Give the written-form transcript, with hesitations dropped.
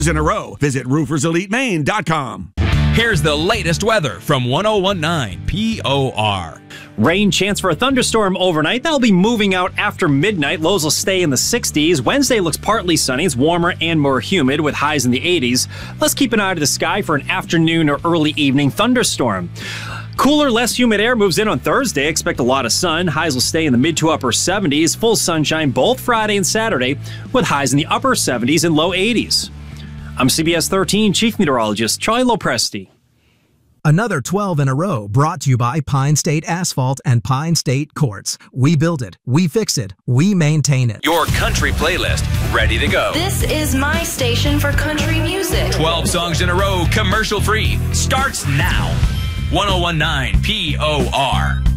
in a row. Visit rooferselitemaine.com. Here's the latest weather from 1019 POR. Rain chance for a thunderstorm overnight. That'll be moving out after midnight. Lows will stay in the 60s. Wednesday looks partly sunny. It's warmer and more humid with highs in the 80s. Let's keep an eye to the sky for an afternoon or early evening thunderstorm. Cooler, less humid air moves in on Thursday. Expect a lot of sun. Highs will stay in the mid to upper 70s. Full sunshine both Friday and Saturday with highs in the upper 70s and low 80s. I'm CBS 13 Chief Meteorologist Charlie Lopresti. Another 12 in a row brought to you by Pine State Asphalt and Pine State Quartz. We build it, we fix it, we maintain it. Your country playlist, ready to go. This is my station for country music. 12 songs in a row, commercial free, starts now. 1019 POR.